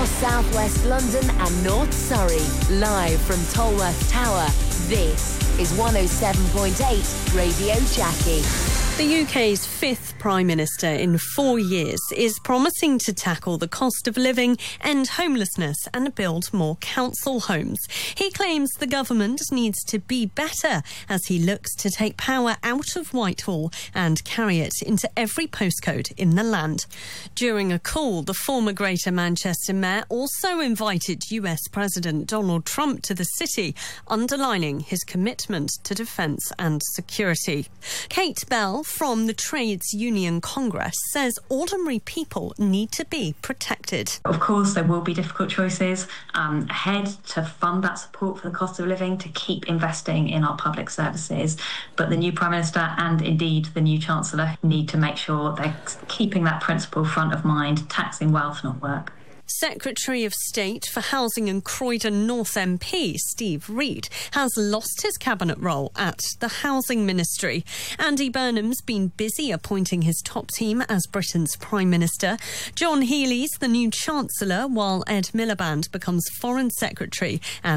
across southwest London and North Surrey. Live from Tolworth Tower, this is 107.8 Radio Jackie. The UK's fifth Prime Minister in 4 years is promising to tackle the cost of living, end homelessness and build more council homes. He claims the government needs to be better as he looks to take power out of Whitehall and carry it into every postcode in the land. During a call, the former Greater Manchester Mayor also invited US President Donald Trump to the city, underlining his commitment to defence and security. Kate Bell from the Trades Union Congress says ordinary people need to be protected. Of course, there will be difficult choices ahead to fund that support for the cost of living, to keep investing in our public services. But the new Prime Minister and indeed the new Chancellor need to make sure they're keeping that principle front of mind, taxing wealth, not work. Secretary of State for Housing and Croydon North MP Steve Reed has lost his cabinet role at the Housing Ministry. Andy Burnham's been busy appointing his top team as Britain's Prime Minister. John Healey's the new Chancellor, while Ed Miliband becomes Foreign Secretary and